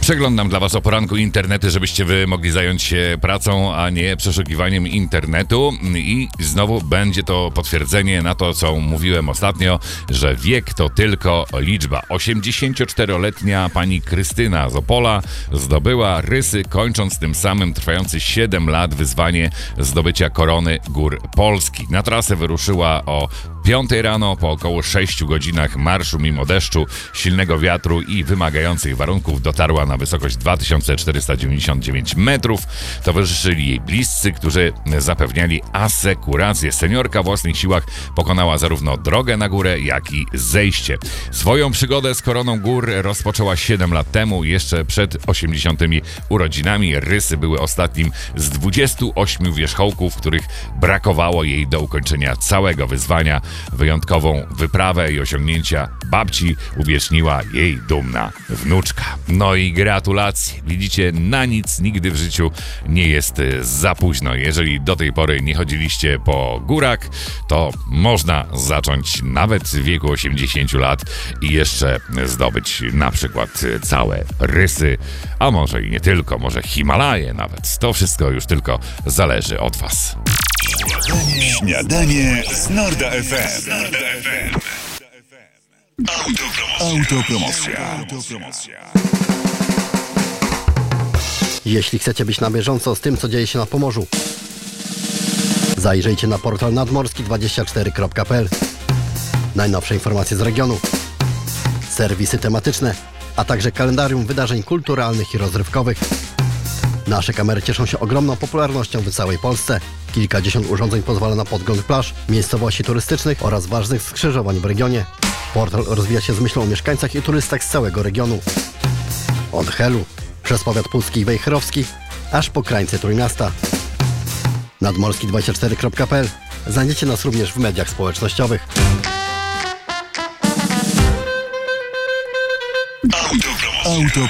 Przeglądam dla was o poranku internety, żebyście wy mogli zająć się pracą, a nie przeszukiwaniem internetu. I znowu będzie to potwierdzenie na to, co mówiłem ostatnio, że wiek to tylko liczba. 84-letnia pani Krystyna z Opola zdobyła rysy, kończąc tym samym trwające 7 lat wyzwanie zdobycia korony gór Polski. Na trasę wyruszyła o 5 rano, po około 6 godzinach marszu mimo deszczu, silnego wiatru i wymagających warunków dotarła na wysokość 2499 metrów. Towarzyszyli jej bliscy, którzy zapewniali asekurację. Seniorka w własnych siłach pokonała zarówno drogę na górę, jak i zejście. Swoją przygodę z koroną gór rozpoczęła 7 lat temu, jeszcze przed 80. urodzinami. Rysy były ostatnim z 28 wierzchołków, których brakowało jej do ukończenia całego wyzwania. Wyjątkową wyprawę i osiągnięcia babci uwieczniła jej dumna wnuczka. No i gratulacje. Widzicie, na nic nigdy w życiu nie jest za późno. Jeżeli do tej pory nie chodziliście po górach, to można zacząć nawet w wieku 80 lat i jeszcze zdobyć na przykład całe rysy, a może i nie tylko, może Himalaje nawet. To wszystko już tylko zależy od was. Śniadanie z Norda FM. Autopromocja. Jeśli chcecie być na bieżąco z tym, co dzieje się na Pomorzu, zajrzyjcie na portal nadmorski24.pl. Najnowsze informacje z regionu, serwisy tematyczne, a także kalendarium wydarzeń kulturalnych i rozrywkowych. Nasze kamery cieszą się ogromną popularnością w całej Polsce. Kilkadziesiąt urządzeń pozwala na podgląd plaż, miejscowości turystycznych oraz ważnych skrzyżowań w regionie. Portal rozwija się z myślą o mieszkańcach i turystach z całego regionu. Od Helu, przez powiat pucki i wejherowski, aż po krańce Trójmiasta. Nadmorski24.pl. Znajdziecie nas również w mediach społecznościowych. Autopromocja.